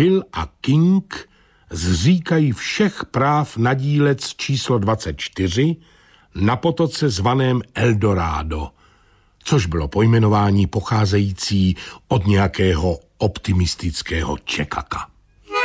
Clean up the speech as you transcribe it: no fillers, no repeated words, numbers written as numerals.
Bill a King zříkají všech práv na dílec číslo 24 na potoce zvaném Eldorado, což bylo pojmenování pocházející od nějakého optimistického čekaka.